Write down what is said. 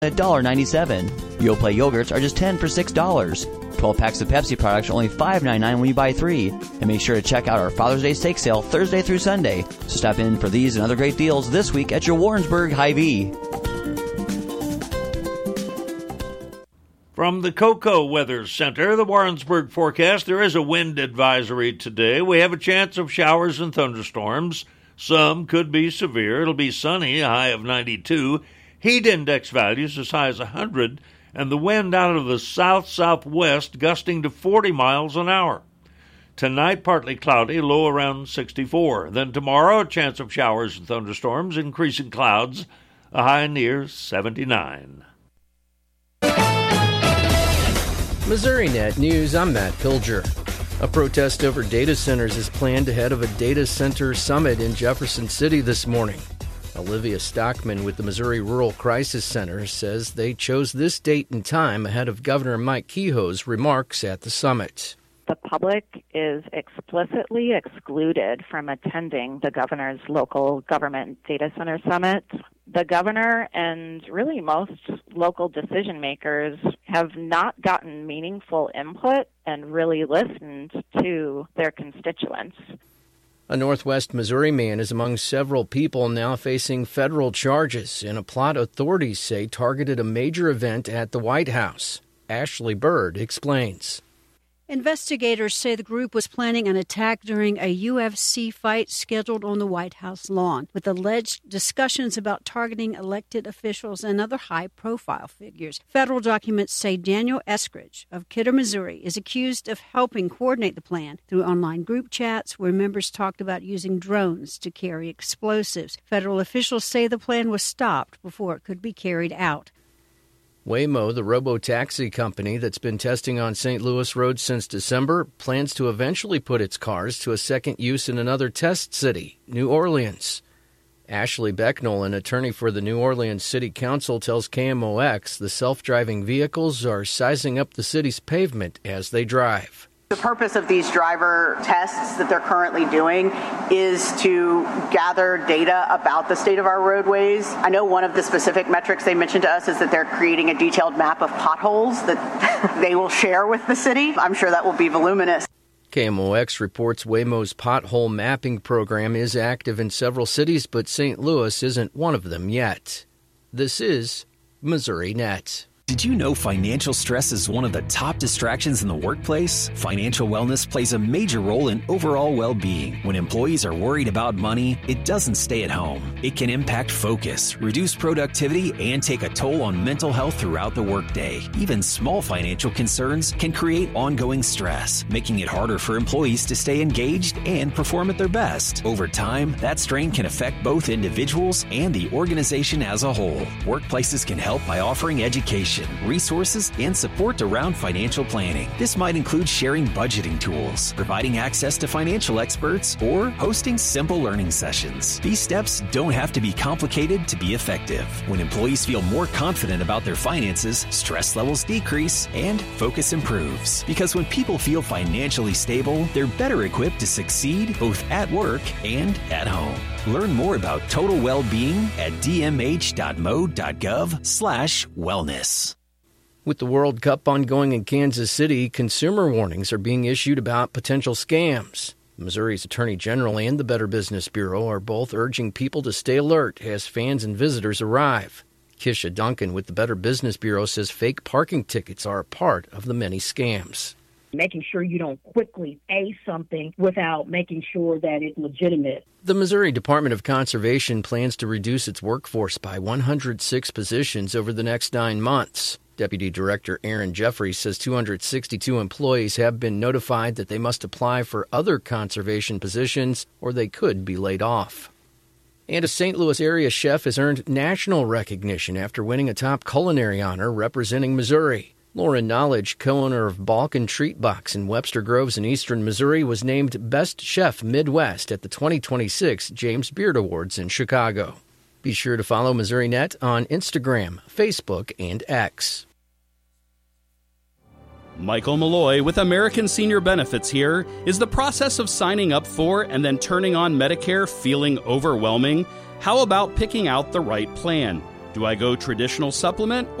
at $1.97. Yoplait yogurts are just $10 for $6. 12 packs of Pepsi products are only $5.99 when you buy 3. And make sure to check out our Father's Day steak sale Thursday through Sunday. So stop in for these and other great deals this week at your Warrensburg Hy-Vee. From the Cocoa Weather Center, the Warrensburg forecast, there is a wind advisory today. We have a chance of showers and thunderstorms. Some could be severe. It'll be sunny, a high of 92. Heat index values as high as 100. And the wind out of the south-southwest gusting to 40 miles an hour. Tonight, partly cloudy, low around 64. Then tomorrow, a chance of showers and thunderstorms, increasing clouds, a high near 79. Missouri Net News, I'm Matt Pilger. A protest over data centers is planned ahead of a data center summit in Jefferson City this morning. Olivia Stockman with the Missouri Rural Crisis Center says they chose this date and time ahead of Governor Mike Kehoe's remarks at the summit. The public is explicitly excluded from attending the governor's local government data center summit. The governor and really most local decision makers have not gotten meaningful input and really listened to their constituents. A Northwest Missouri man is among several people now facing federal charges in a plot authorities say targeted a major event at the White House. Ashley Bird explains. Investigators say the group was planning an attack during a UFC fight scheduled on the White House lawn, with alleged discussions about targeting elected officials and other high-profile figures. Federal documents say Daniel Eskridge of Kidder, Missouri, is accused of helping coordinate the plan through online group chats where members talked about using drones to carry explosives. Federal officials say the plan was stopped before it could be carried out. Waymo, the robo-taxi company that's been testing on St. Louis roads since December, plans to eventually put its cars to a second use in another test city, New Orleans. Ashley Becknell, an attorney for the New Orleans City Council, tells KMOX the self-driving vehicles are sizing up the city's pavement as they drive. The purpose of these driver tests that they're currently doing is to gather data about the state of our roadways. I know one of the specific metrics they mentioned to us is that they're creating a detailed map of potholes that they will share with the city. I'm sure that will be voluminous. KMOX reports Waymo's pothole mapping program is active in several cities, but St. Louis isn't one of them yet. This is Missouri Net. Did you know financial stress is one of the top distractions in the workplace? Financial wellness plays a major role in overall well-being. When employees are worried about money, it doesn't stay at home. It can impact focus, reduce productivity, and take a toll on mental health throughout the workday. Even small financial concerns can create ongoing stress, making it harder for employees to stay engaged and perform at their best. Over time, that strain can affect both individuals and the organization as a whole. Workplaces can help by offering education, resources, and support around financial planning. This might include sharing budgeting tools, providing access to financial experts, or hosting simple learning sessions. These steps don't have to be complicated to be effective. When employees feel more confident about their finances, stress levels decrease and focus improves. Because when people feel financially stable, they're better equipped to succeed both at work and at home. Learn more about total well-being at dmh.mo.gov/wellness. With the World Cup ongoing in Kansas City, consumer warnings are being issued about potential scams. Missouri's Attorney General and the Better Business Bureau are both urging people to stay alert as fans and visitors arrive. Kisha Duncan with the Better Business Bureau says fake parking tickets are a part of the many scams. Making sure you don't quickly pay something without making sure that it's legitimate. The Missouri Department of Conservation plans to reduce its workforce by 106 positions over the next 9 months. Deputy Director Aaron Jeffrey says 262 employees have been notified that they must apply for other conservation positions or they could be laid off. And a St. Louis area chef has earned national recognition after winning a top culinary honor representing Missouri. Lauren Knowledge, co-owner of Balkan Treat Box in Webster Groves in eastern Missouri, was named Best Chef Midwest at the 2026 James Beard Awards in Chicago. Be sure to follow Missouri Net on Instagram, Facebook, and X. Michael Malloy with American Senior Benefits here. Is the process of signing up for and then turning on Medicare feeling overwhelming? How about picking out the right plan? Do I go traditional supplement